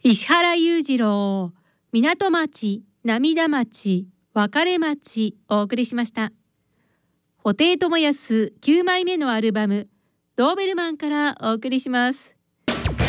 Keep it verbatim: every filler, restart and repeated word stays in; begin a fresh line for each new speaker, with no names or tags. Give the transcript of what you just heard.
石原裕次郎、港町、涙町、別れ町をお送りしました。布袋寅泰きゅうまいめのアルバムドーベルマンからお送りします。